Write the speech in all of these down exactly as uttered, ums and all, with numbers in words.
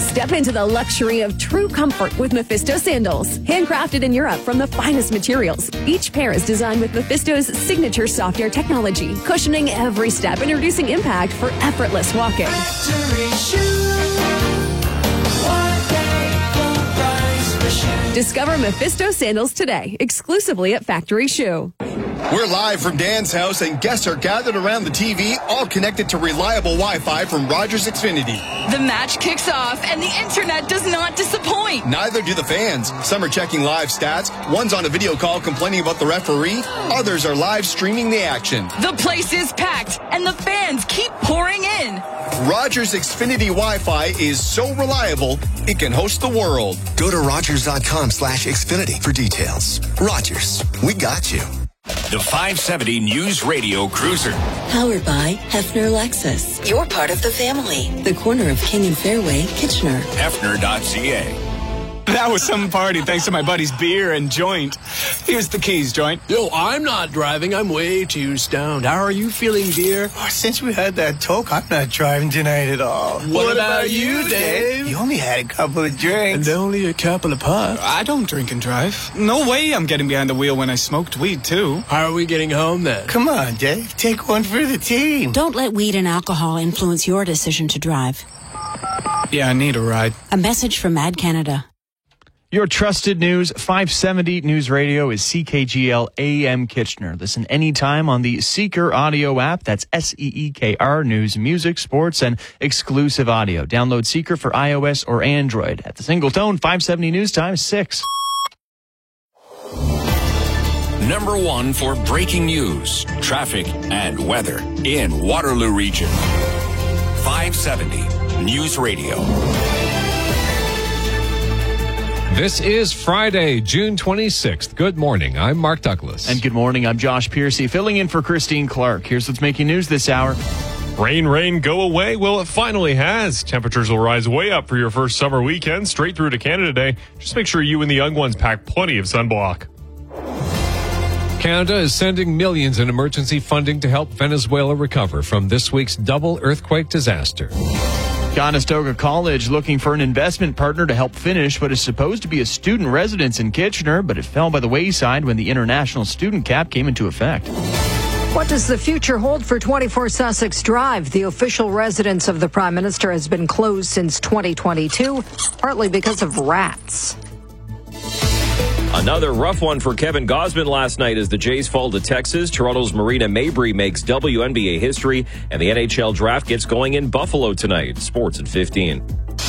Step into the luxury of true comfort with Mephisto sandals. Handcrafted in Europe from the finest materials. Each pair is designed with Mephisto's signature soft air technology, cushioning every step and reducing impact for effortless walking. Discover Mephisto sandals today, exclusively at Factory Shoe. We're live from Dan's house, and guests are gathered around the T V, all connected to reliable Wi-Fi from Rogers Xfinity. The match kicks off, and the internet does not disappoint. Neither do the fans. Some are checking live stats. One's on a video call complaining about the referee. Others are live streaming the action. The place is packed, and the fans keep pouring in. Rogers Xfinity Wi-Fi is so reliable, it can host the world. Go to rogers.com slash Xfinity for details. Rogers, we got you. The five seventy News Radio Cruiser. Powered by Hefner Lexus. You're part of the family. The corner of King and Fairway, Kitchener. Hefner dot C A. That was some party thanks to my buddy's beer and joint. Here's the keys, joint. Yo, I'm not driving. I'm way too stoned. How are you feeling, dear? Oh, since we had that talk, I'm not driving tonight at all. What, what about, about you, Dave? You only had a couple of drinks. And only a couple of puffs. I don't drink and drive. No way I'm getting behind the wheel when I smoked weed, too. How are we getting home, then? Come on, Dave. Take one for the team. Don't let weed and alcohol influence your decision to drive. Yeah, I need a ride. A message from Ad Canada. Your trusted news, five seventy News Radio is C K G L A M Kitchener. Listen anytime on the Seeker audio app. That's S E E K R, news, music, sports, and exclusive audio. Download Seeker for iOS or Android. At the single tone, five seventy News Time, six. Number one for breaking news, traffic, and weather in Waterloo Region. five seventy News Radio. This is Friday, June twenty-sixth. Good morning. I'm Mark Douglas. And good morning. I'm Josh Piercy, filling in for Christine Clark. Here's what's making news this hour. Rain, rain, go away. Well, it finally has. Temperatures will rise way up for your first summer weekend, straight through to Canada Day. Just make sure you and the young ones pack plenty of sunblock. Canada is sending millions in emergency funding to help Venezuela recover from this week's double earthquake disaster. Conestoga College looking for an investment partner to help finish what is supposed to be a student residence in Kitchener, but it fell by the wayside when the international student cap came into effect. What does the future hold for twenty-four Sussex Drive? The official residence of the Prime Minister has been closed since twenty twenty-two, partly because of rats. Another rough one for Kevin Gausman last night as the Jays fall to Texas. Toronto's Marina Mabry makes W N B A history, and the N H L draft gets going in Buffalo tonight. Sports at fifteen.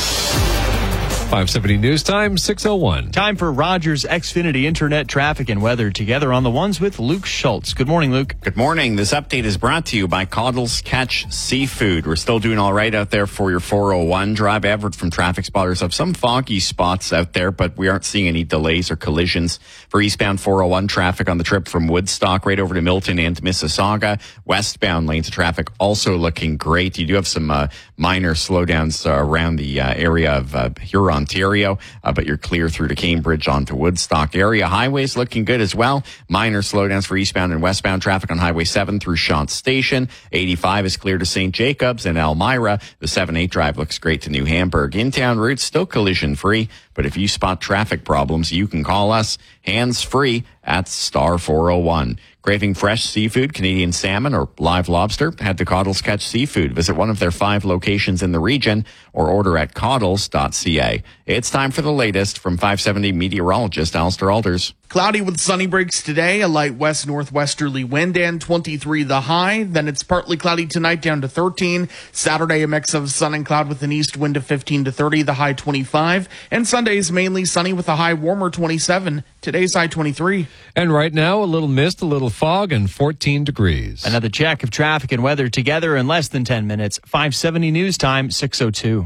five seventy News Time, six oh one. Time for Rogers Xfinity Internet traffic and weather together on the ones with Luke Schultz. Good morning, Luke. Good morning. This update is brought to you by Coddles Catch Seafood. We're still doing all right out there for your four oh one drive. Everett from Traffic Spotters have some foggy spots out there, but we aren't seeing any delays or collisions for eastbound four oh one traffic on the trip from Woodstock right over to Milton and Mississauga. Westbound lanes of traffic also looking great. You do have some uh, minor slowdowns uh, around the uh, area of uh, Huron, Ontario, uh, but you're clear through to Cambridge onto Woodstock area. Highways looking good as well. Minor slowdowns for eastbound and westbound traffic on Highway seven through Shant Station. eighty-five is clear to Saint Jacobs and Elmira. The seven eight drive looks great to New Hamburg. In-town routes still collision free, but if you spot traffic problems, you can call us hands-free at star four oh one. Craving fresh seafood, Canadian salmon, or live lobster? Head to Coddles Catch Seafood. Visit one of their five locations in the region or order at coddles dot c a. It's time for the latest from five seventy meteorologist Alistair Alders. Cloudy with sunny breaks today, a light west northwesterly wind and twenty-three the high. Then it's partly cloudy tonight down to thirteen. Saturday, a mix of sun and cloud with an east wind of fifteen to thirty, the high twenty-five. And Sunday's mainly sunny with a high warmer twenty-seven. Today's high twenty-three. And right now, a little mist, a little fog, and fourteen degrees. Another check of traffic and weather together in less than ten minutes. five seventy News Time, six oh two.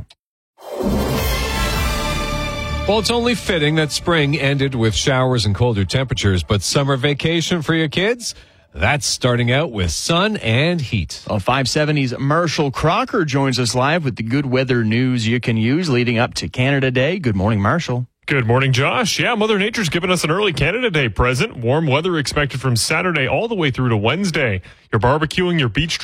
Well, it's only fitting that spring ended with showers and colder temperatures, but summer vacation for your kids? That's starting out with sun and heat. Well, five seventy's Marshall Crocker joins us live with the good weather news you can use leading up to Canada Day. Good morning, Marshall. Good morning, Josh. Yeah, Mother Nature's giving us an early Canada Day present. Warm weather expected from Saturday all the way through to Wednesday. You're barbecuing, your beach